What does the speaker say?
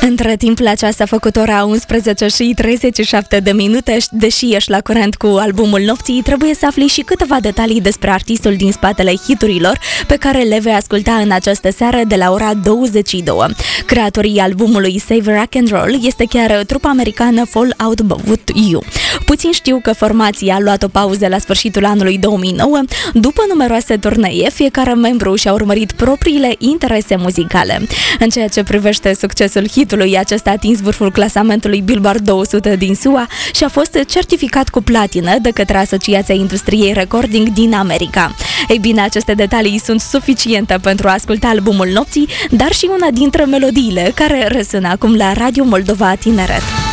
Între timp, la ceas a făcut ora 11 și 37 de minute. Deși ești la curent cu albumul nopții, trebuie să afli și câteva detalii despre artistul din spatele hiturilor pe care le vei asculta în această seară de la ora 22. Creatorii albumului Save Rock and Roll este chiar trupa americană Fall Out Bout You. Puțin știu că formația a luat o pauză la sfârșitul anului 2009. După numeroase turnee, fiecare membru și-a urmărit propriile interese muzicale. În ceea ce privește succesul hitului, acesta a atins vârful clasamentului Billboard 200 din SUA și a fost certificat cu platină de către Asociația Industriei Recording din America. Ei bine, aceste detalii sunt suficiente pentru a asculta albumul nopții, dar și una dintre melodiile care răsună acum la Radio Moldova Tineret.